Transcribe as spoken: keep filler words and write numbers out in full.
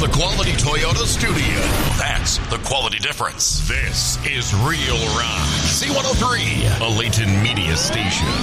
the Quality Toyota studio. That's the quality difference. This is Real Rock. C one oh three, a Layton media station.